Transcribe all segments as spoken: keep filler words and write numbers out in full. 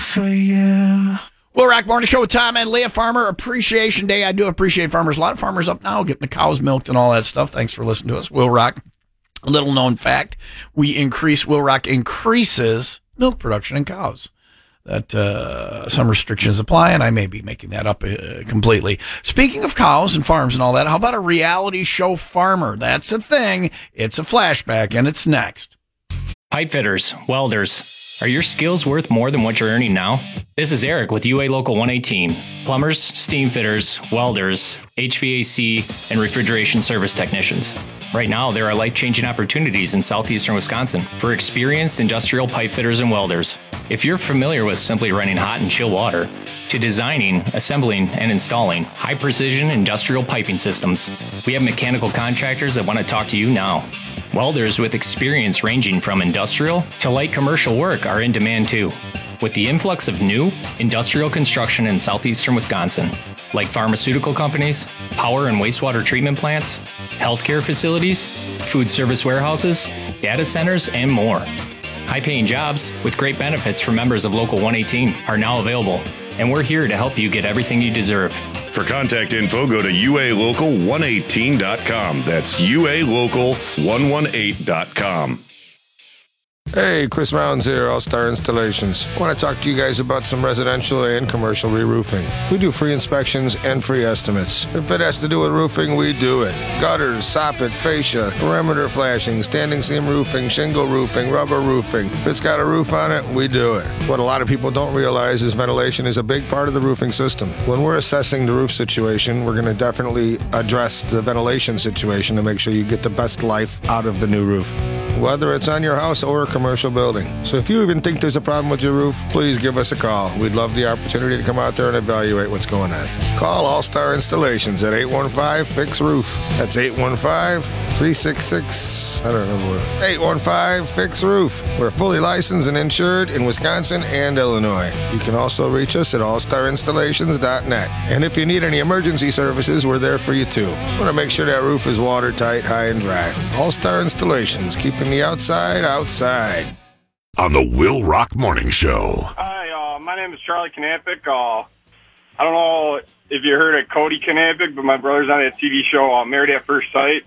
for you. Will Rock Morning Show with Tom and Leah. Farmer Appreciation Day. I do appreciate farmers. A lot of farmers up now getting the cows milked and all that stuff. Thanks for listening to us. Will Rock, little known fact, we increase, Will Rock increases milk production in cows. That uh, some restrictions apply, and I may be making that up uh, completely. Speaking of cows and farms and all that, how about a reality show farmer? That's a thing. It's a flashback, and it's next. Pipe fitters, welders. Are your skills worth more than what you're earning now? This is Eric with U A Local one eighteen. Plumbers, steam fitters, welders, H V A C, and refrigeration service technicians. Right now, there are life-changing opportunities in southeastern Wisconsin for experienced industrial pipe fitters and welders. If you're familiar with simply running hot and chill water, to designing, assembling, and installing high-precision industrial piping systems, we have mechanical contractors that want to talk to you now. Welders with experience ranging from industrial to light commercial work are in demand too. With the influx of new industrial construction in southeastern Wisconsin, like pharmaceutical companies, power and wastewater treatment plants, healthcare facilities, food service warehouses, data centers, and more. High-paying jobs with great benefits for members of Local one eighteen are now available, and we're here to help you get everything you deserve. For contact info, go to U A local one eighteen dot com. That's U A local one eighteen dot com. Hey, Chris Rounds here, All-Star Installations. I want to talk to you guys about some residential and commercial re-roofing. We do free inspections and free estimates. If it has to do with roofing, we do it. Gutters, soffit, fascia, perimeter flashing, standing seam roofing, shingle roofing, rubber roofing. If it's got a roof on it, we do it. What a lot of people don't realize is ventilation is a big part of the roofing system. When we're assessing the roof situation, we're going to definitely address the ventilation situation to make sure you get the best life out of the new roof, whether it's on your house or a commercial building. So if you even think there's a problem with your roof, please give us a call. We'd love the opportunity to come out there and evaluate what's going on. Call All-Star Installations at eight one five, fix roof. That's eight one five, three six six, I don't know what, eight one five, fix roof. We're fully licensed and insured in Wisconsin and Illinois. You can also reach us at all star installations dot net. And if you need any emergency services, we're there for you too. We want to make sure that roof is watertight, high and dry. All-Star Installations, keeping the outside outside. On the Will Rock Morning Show. Hi, uh, my name is Charlie Knappich. Uh, I don't know if you heard of Cody Knappich, but my brother's on a T V show, uh, Married at First Sight.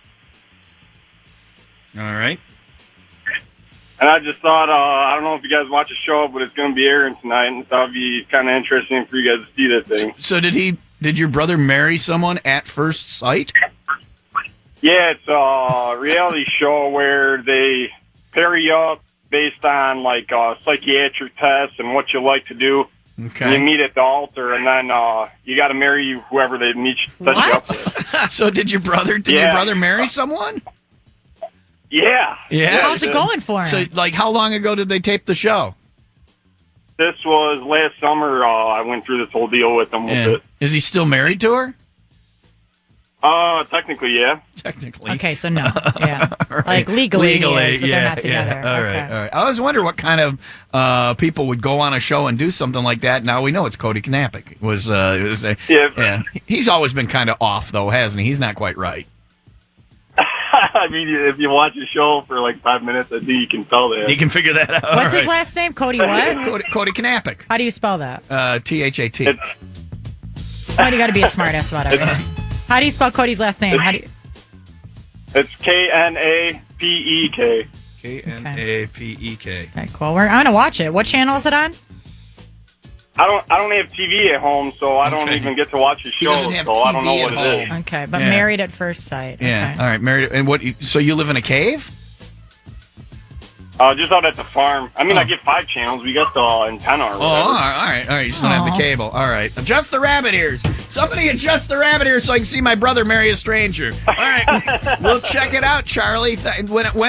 All right. And I just thought, uh, I don't know if you guys watch the show, but it's going to be airing tonight, and thought it'd be kind of interesting for you guys to see that thing. So did he? Did your brother marry someone at first sight? Yeah, it's a reality show where they pair you up based on like uh, psychiatric tests and what you like to do. Okay. You meet at the altar, and then uh, you got to marry whoever they meet set you up with. So did your brother? Did Yeah. your brother marry someone? Yeah. Yeah. How's it going for him? So, like, how long ago did they tape the show? This was last summer. Uh, I went through this whole deal with them. Yeah. With it. Is he still married to her? Uh, technically, yeah. Technically. Okay, so no. Yeah. Right. Like legally, Legally, he is, but yeah, they're not together. yeah. All okay. right, all right. I always wonder what kind of uh, people would go on a show and do something like that. Now we know it's Cody Knappich. It was, uh, it was a, Yeah. yeah. He's always been kind of off, though, hasn't he? He's not quite right. I mean, if you watch the show for like five minutes, I think you can tell that. You can figure that out. What's All his right. last name? Cody what? Cody, Cody Knappich. How do you spell that? Uh, T H A T. It's, Why do you got to be a smartass about everything? How do you spell Cody's last name? How do you... it's K N A P E K. K N A P E K. Okay, cool. We're, I'm gonna watch it. What channel is it on? I don't. I don't have T V at home, so I don't Okay. even get to watch the He show. doesn't have so I don't know T V what at it is. home. Okay, but Yeah. Married at First Sight. Yeah. Okay. All right. Married. And what? So you live in a cave? Uh, just out at the farm. I mean, Oh. I get five channels. We got the uh, antenna or Oh, whatever. all right, all right, all right. You just don't have the Aw. cable. All right. Adjust the rabbit ears. Somebody adjust the rabbit ears so I can see my brother marry a stranger. All right. We'll check it out, Charlie. Th- When, when